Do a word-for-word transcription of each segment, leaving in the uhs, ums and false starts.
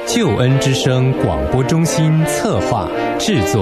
救恩之声广播中心策划制作。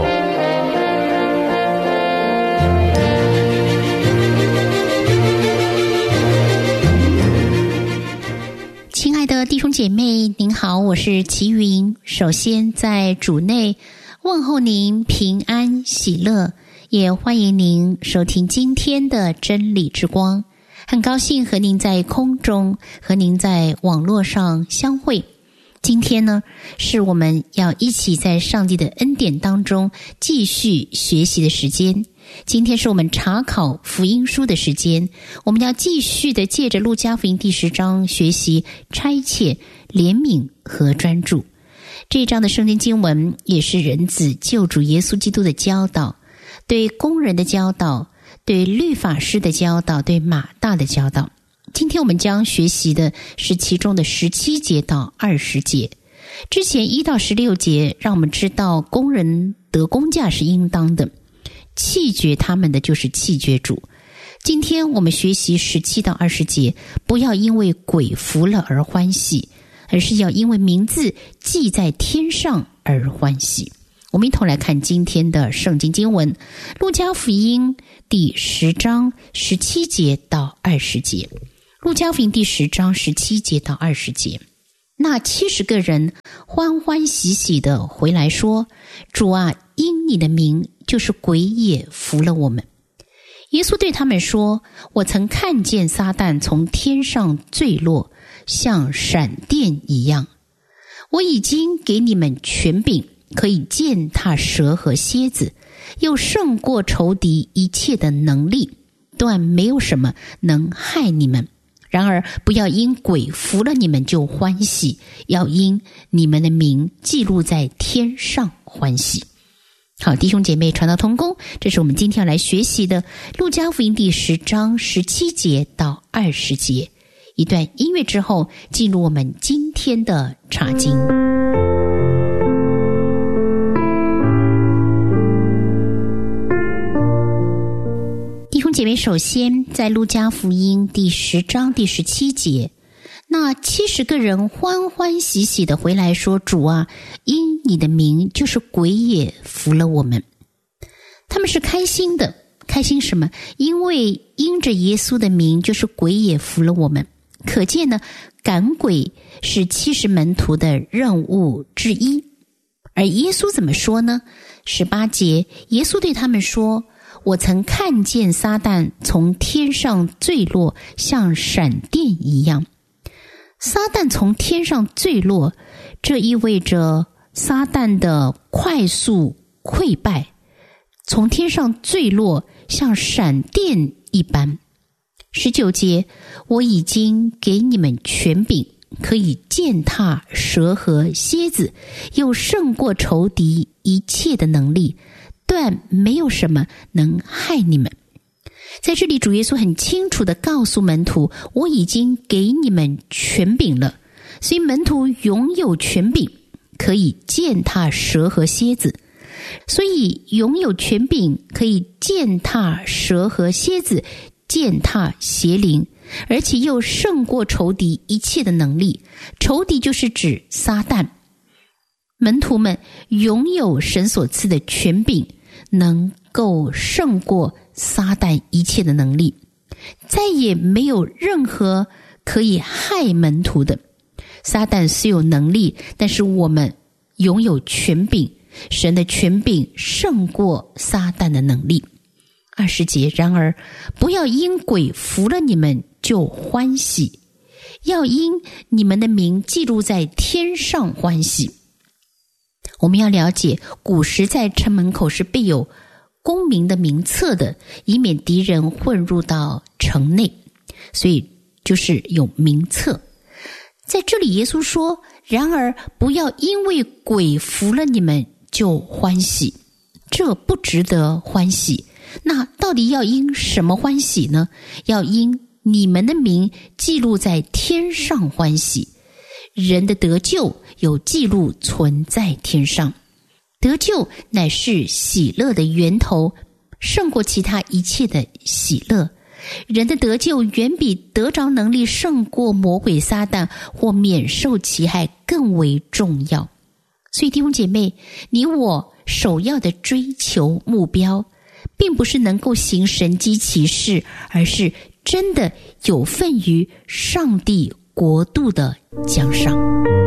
亲爱的弟兄姐妹，您好，我是齐云。首先在主内问候您平安喜乐，也欢迎您收听今天的真理之光。很高兴和您在空中，和您在网络上相会。今天呢，是我们要一起在上帝的恩典当中继续学习的时间。今天是我们查考福音书的时间，我们要继续的借着路加福音第十章学习差遣、怜悯和专注。这一章的圣经经文也是人子救主耶稣基督的教导，对工人的教导，对律法师的教导，对马大的教导。今天我们将学习的是其中的十七节到二十节。之前一到十六节让我们知道工人得工价是应当的，弃绝他们的就是弃绝主。今天我们学习十七到二十节，不要因为鬼服了而欢喜，而是要因为名字记在天上而欢喜。我们一同来看今天的圣经经文，路加福音第十章十七节到二十节。路加福音第十章十七节到二十节。那七十个人欢欢喜喜的回来说，主啊，因你的名，就是鬼也服了我们。耶稣对他们说，我曾看见撒旦从天上坠落，像闪电一样。我已经给你们权柄，可以践踏蛇和蝎子，又胜过仇敌一切的能力，断没有什么能害你们。然而不要因鬼服了你们就欢喜，要因你们的名记录在天上欢喜。好，弟兄姐妹，传道同工，这是我们今天要来学习的路加福音第十章十七节到二十节。一段音乐之后，进入我们今天的查经。弟兄姐妹，首先在路加福音第十章第十七节，那七十个人欢欢喜喜的回来说，主啊，因你的名，就是鬼也服了我们。他们是开心的，开心什么？因为因着耶稣的名，就是鬼也服了我们。可见呢，赶鬼是七十门徒的任务之一。而耶稣怎么说呢？十八节，耶稣对他们说，我曾看见撒旦从天上坠落，像闪电一样。撒旦从天上坠落，这意味着撒旦的快速溃败，从天上坠落，像闪电一般。十九节，我已经给你们权柄，可以践踏蛇和蝎子，又胜过仇敌一切的能力，断没有什么能害你们。在这里，主耶稣很清楚地告诉门徒，我已经给你们权柄了。所以门徒拥有权柄，可以践踏蛇和蝎子。所以拥有权柄可以践踏蛇和蝎子，践踏邪灵，而且又胜过仇敌一切的能力。仇敌就是指撒旦。门徒们拥有神所赐的权柄，能够胜过撒旦一切的能力，再也没有任何可以害门徒的。撒旦虽有能力，但是我们拥有权柄，神的权柄胜过撒旦的能力。二十节，然而不要因鬼服了你们就欢喜，要因你们的名记录在天上欢喜。我们要了解，古时在城门口是备有公民的名册的，以免敌人混入到城内，所以就是有名册。在这里耶稣说，然而不要因为鬼服了你们就欢喜，这不值得欢喜。那到底要因什么欢喜呢？要因你们的名记录在天上欢喜。人的得救有记录存在天上，得救乃是喜乐的源头，胜过其他一切的喜乐。 人的得救远比得着能力胜过魔鬼撒旦或免受其害更为重要。所以弟兄姐妹，你我首要的追求目标并不是能够行神迹奇事，而是真的有份于上帝国度的奖赏。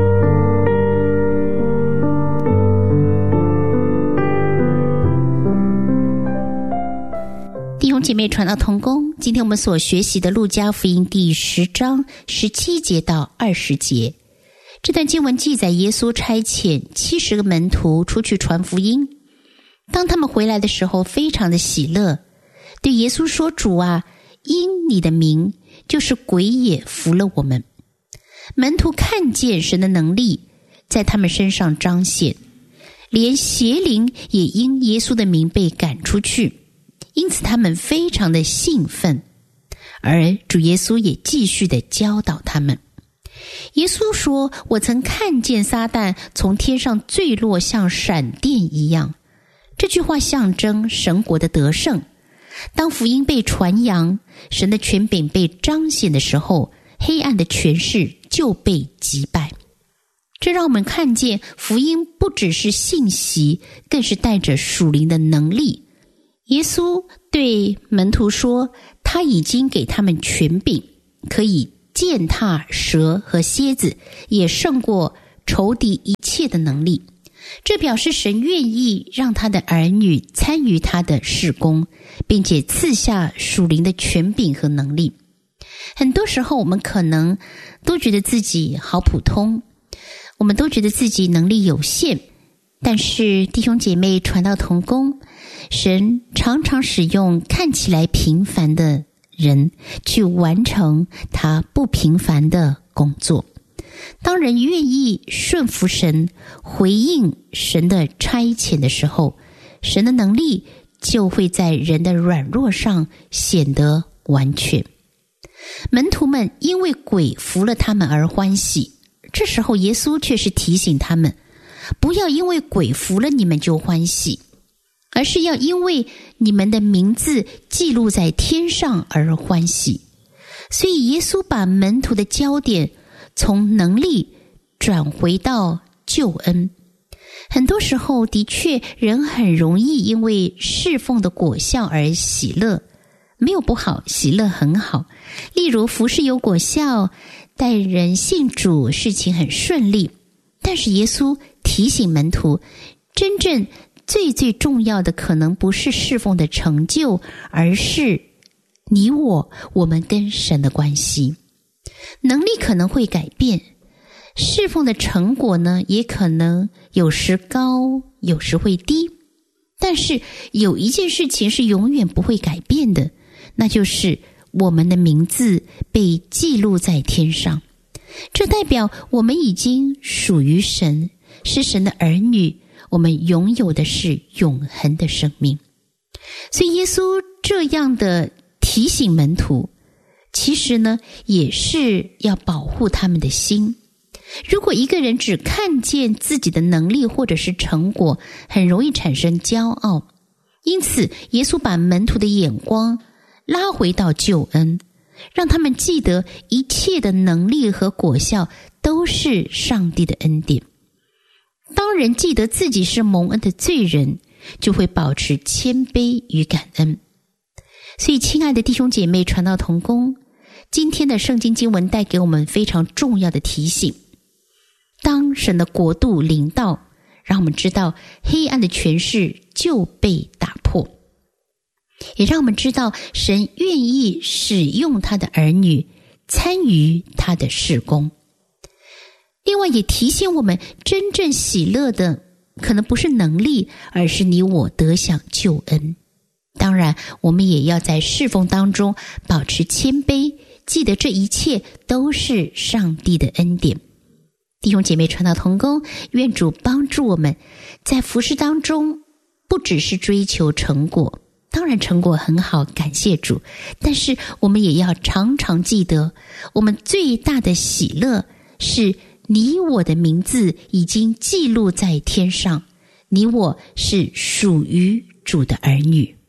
弟兄姐妹，传道同工，今天我们所学习的路加福音第十章十七节到二十节，这段经文记载耶稣差遣七十个门徒出去传福音。当他们回来的时候，非常的喜乐，对耶稣说：主啊，因你的名，就是鬼也服了我们。门徒看见神的能力在他们身上彰显，连邪灵也因耶稣的名被赶出去，因此他们非常的兴奋。而主耶稣也继续的教导他们。耶稣说：我曾看见撒旦从天上坠落，像闪电一样。这句话象征神国的得胜。当福音被传扬，神的权柄被彰显的时候，黑暗的权势就被击败。这让我们看见福音不只是信息，更是带着属灵的能力。耶稣对门徒说，他已经给他们权柄，可以践踏蛇和蝎子，也胜过仇敌一切的能力。这表示神愿意让他的儿女参与他的事工，并且赐下属灵的权柄和能力。很多时候我们可能都觉得自己好普通，我们都觉得自己能力有限，但是弟兄姐妹，传道同工，神常常使用看起来平凡的人去完成他不平凡的工作。当人愿意顺服神，回应神的差遣的时候，神的能力就会在人的软弱上显得完全。门徒们因为鬼服了他们而欢喜，这时候耶稣却是提醒他们，不要因为鬼服了你们就欢喜，而是要因为你们的名字记录在天上而欢喜。所以耶稣把门徒的焦点从能力转回到救恩。很多时候的确人很容易因为侍奉的果效而喜乐，没有不好，喜乐很好。例如服事有果效，带人信主，事情很顺利。但是耶稣提醒门徒，真正最最重要的可能不是侍奉的成就，而是你我我们跟神的关系。能力可能会改变，侍奉的成果呢，也可能有时高，有时会低。但是有一件事情是永远不会改变的，那就是我们的名字被记录在天上。这代表我们已经属于神，是神的儿女，我们拥有的是永恒的生命。所以耶稣这样的提醒门徒，其实呢，也是要保护他们的心。如果一个人只看见自己的能力或者是成果，很容易产生骄傲。因此耶稣把门徒的眼光拉回到救恩，让他们记得一切的能力和果效都是上帝的恩典。当人记得自己是蒙恩的罪人，就会保持谦卑与感恩。所以亲爱的弟兄姐妹，传道同工，今天的圣经经文带给我们非常重要的提醒。当神的国度临到，让我们知道黑暗的权势就被打破，也让我们知道神愿意使用他的儿女参与他的事工。另外也提醒我们，真正喜乐的可能不是能力，而是你我得享救恩。当然我们也要在侍奉当中保持谦卑，记得这一切都是上帝的恩典。弟兄姐妹，传道同工，愿主帮助我们在服事当中不只是追求成果，当然成果很好，感谢主，但是我们也要常常记得，我们最大的喜乐是你我的名字已经记录在天上，你我是属于主的儿女。